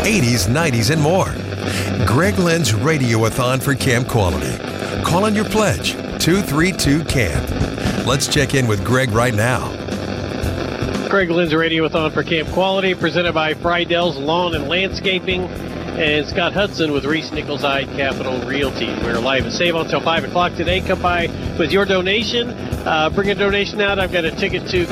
80s, 90s, and more. Greg Lynn's Radioathon for Camp Quality. Call in your pledge, 232-CAMP. Let's check in with Greg right now. Greg Lynn's Radioathon for Camp Quality, presented by Friedell's Lawn and Landscaping, and Scott Hudson with Reese Nicholside Capital Realty. We're live at Save On until 5 o'clock today. Come by with your donation. Bring a donation out. I've got a ticket to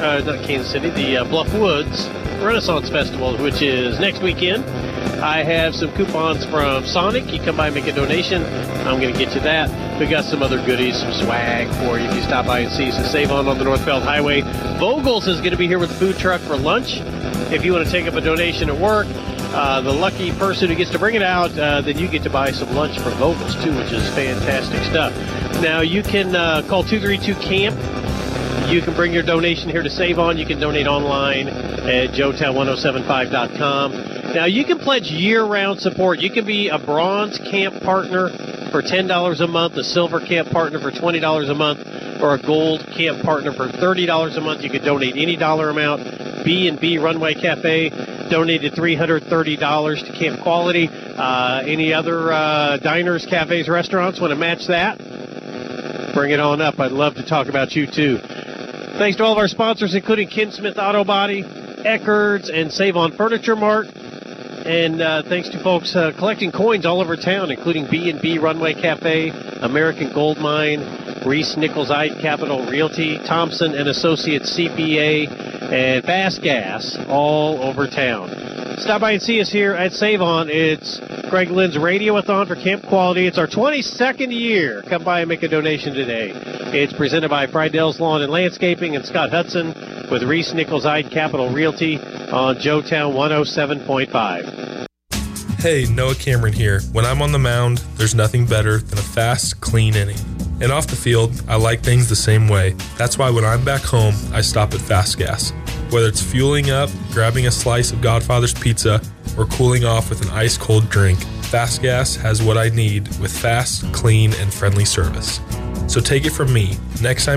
the Bluff Woods Renaissance Festival, which is next weekend. I have some coupons from Sonic. You come by and make a donation, I'm going to get you that. We got some other goodies, some swag for you if you stop by and see us at Save On the Northbelt Highway. Vogel's is going to be here with the food truck for lunch. If you want to take up a donation at work, the lucky person who gets to bring it out, then you get to buy some lunch from Vogel's too, which is fantastic stuff. Now you can call 232-CAMP. You can bring your donation here to Save On. You can donate online at joetown1075.com. Now, you can pledge year-round support. You can be a bronze camp partner for $10 a month, a silver camp partner for $20 a month, or a gold camp partner for $30 a month. You can donate any dollar amount. B&B Runway Cafe donated $330 to Camp Quality. Any other diners, cafes, restaurants want to match that? Bring it on up. I'd love to talk about you, too. Thanks to all of our sponsors, including Ken Smith Auto Body, Eckerd's, and Save On Furniture Mart. And thanks to folks collecting coins all over town, including B&B Runway Cafe, American Gold Mine, Reese Nicholside Capital Realty, Thompson and Associates CPA, and Fast Gas all over town. Stop by and see us here at Save On. It's Greg Lynn's Radioathon for Camp Quality. It's our 22nd year. Come by and make a donation today. It's presented by Friedell's Lawn and Landscaping and Scott Hudson with Reese Nicholside Capital Realty on Joetown 107.5. Hey, Noah Cameron here. When I'm on the mound, there's nothing better than a fast, clean inning. And off the field, I like things the same way. That's why when I'm back home, I stop at Fast Gas. Whether it's fueling up, grabbing a slice of Godfather's Pizza, or cooling off with an ice-cold drink, Fast Gas has what I need with fast, clean, and friendly service. So take it from me. Next time